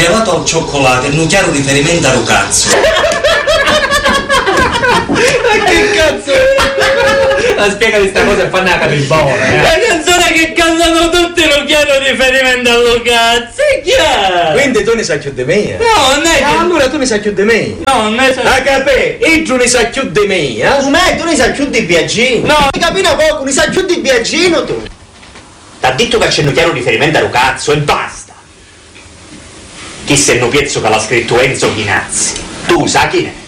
gelato al cioccolato è un chiaro riferimento a Lucazzo. Ma che cazzo è? Ma spiega questa cosa e fanno la capibona. La canzone che cantano tutti non chiaro riferimento a Lucazzo, è chiaro. Quindi tu ne sai più di me? No, non è che... Allora tu ne sai più di me? No, non è... A capè, e tu ne sai più di me, eh? Tu ne sai più di Biagino. No. Mi capina poco, ne sai più di Biagino tu. T'ha detto che c'è un chiaro riferimento a Lucazzo e basta. Chi se no piezzo che l'ha scritto Enzo Chinazzi. Tu sai chi è?